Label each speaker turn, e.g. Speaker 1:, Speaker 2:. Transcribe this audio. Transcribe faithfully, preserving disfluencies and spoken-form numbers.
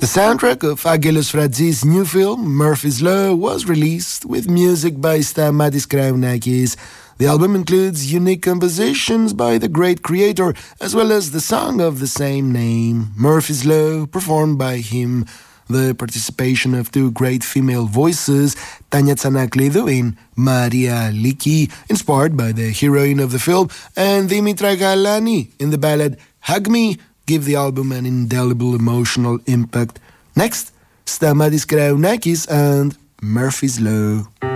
Speaker 1: soundtrack of Angelos Fratzis' new film, Murphy's Law, was released with music by Stamatis Kraunakis. The album includes unique compositions by the great creator, as well as the song of the same name, Murphy's Law, performed by him. The participation of two great female voices, Tanya Tsanaklidu in Maria Liki, inspired by the heroine of the film, and Dimitra Galani in the ballad Hug Me, give the album an indelible emotional impact. Next, Stamatis Kraunakis and Murphy's Law.